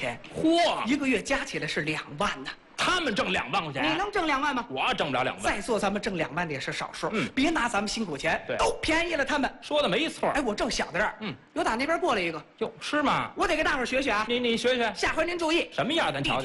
钱， 嚯， 一个月加起来是2万呢。 他们挣2万块钱， 你能挣2万吗？ 我挣不了2万。 在座咱们挣2万的也是少数， 嗯别拿咱们辛苦钱， 对都便宜了他们。 说的没错。 哎，我正想在这儿，有打那边过来一个， 哟，是吗？ 我得给大伙儿学学啊。 你学学， 下回您注意， 什么样？咱瞧瞧。